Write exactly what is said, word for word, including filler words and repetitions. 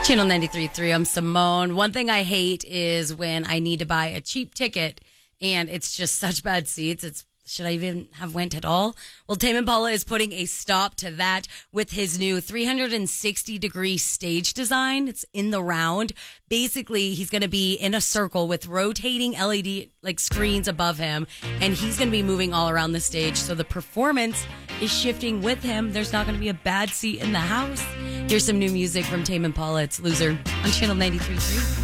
Channel ninety-three point three, I'm Simone. One thing I hate is when I need to buy a cheap ticket and it's just such bad seats. It's should I even have went at all? Well, Tame Impala is putting a stop to that with his new three hundred sixty degree stage design. It's in the round. Basically, he's going to be in a circle with rotating L E D like screens above him, and he's going to be moving all around the stage. So the performance is shifting with him. There's not going to be a bad seat in the house. Here's some new music from Tame Impala. It's Loser on Channel ninety-three point three.